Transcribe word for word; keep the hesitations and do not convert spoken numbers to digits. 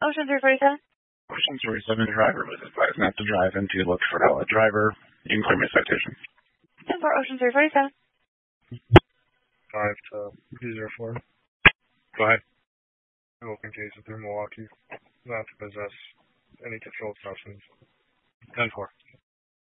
Ocean three forty-seven. Ocean three forty-seven driver was advised not to drive into look for valid driver. You can clear me a citation. ten four Ocean three forty-seven. Five to B zero four. Go ahead. Open case through Milwaukee. Not to possess any controlled substance. ten four.